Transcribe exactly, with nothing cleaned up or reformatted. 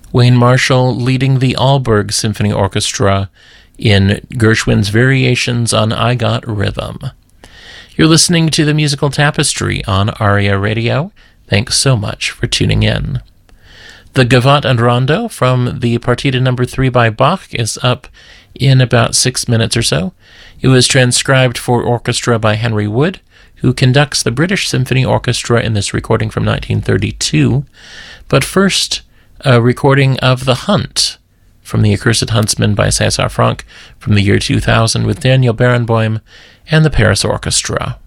Wayne Marshall leading the Aalborg Symphony Orchestra in Gershwin's Variations on I Got Rhythm. You're listening to the Musical Tapestry on ARIA Radio. Thanks so much for tuning in. The Gavotte and Rondo from the Partita number three by Bach is up in about six minutes or so. It was transcribed for orchestra by Henry Wood, who conducts the British Symphony Orchestra in this recording from nineteen thirty-two. But first, a recording of The Hunt from The Accursed Huntsman by César Franck from the year two thousand with Daniel Barenboim and the Paris Orchestra.